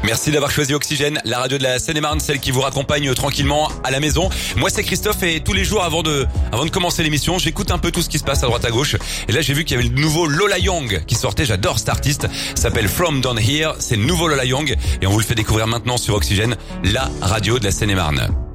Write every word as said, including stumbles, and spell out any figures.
Merci d'avoir choisi Oxygène, la radio de la Seine-et-Marne, celle qui vous raccompagne tranquillement à la maison. Moi, c'est Christophe et tous les jours avant de, avant de commencer l'émission, j'écoute un peu tout ce qui se passe à droite à gauche. Et là, j'ai vu qu'il y avait le nouveau Lola Young qui sortait. J'adore cet artiste. Ça s'appelle From Down Here. C'est le nouveau Lola Young et on vous le fait découvrir maintenant sur Oxygène, la radio de la Seine-et-Marne.